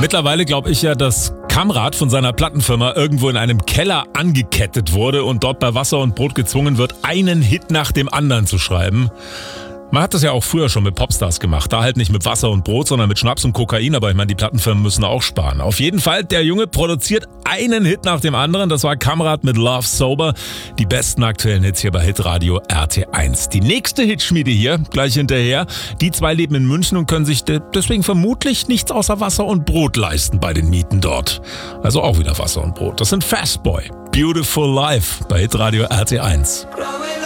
Mittlerweile glaube ich ja, dass Kamrat von seiner Plattenfirma irgendwo in einem Keller angekettet wurde und dort bei Wasser und Brot gezwungen wird, einen Hit nach dem anderen zu schreiben. Man hat das ja auch früher schon mit Popstars gemacht. Da halt nicht mit Wasser und Brot, sondern mit Schnaps und Kokain. Aber ich meine, die Plattenfirmen müssen auch sparen. Auf jeden Fall, der Junge produziert einen Hit nach dem anderen. Das war Kamrat mit Love Sober. Die besten aktuellen Hits hier bei Hitradio RT1. Die nächste Hitschmiede hier, gleich hinterher. Die zwei leben in München und können sich deswegen vermutlich nichts außer Wasser und Brot leisten bei den Mieten dort. Also auch wieder Wasser und Brot. Das sind Fastboy. Beautiful Life bei Hitradio RT1.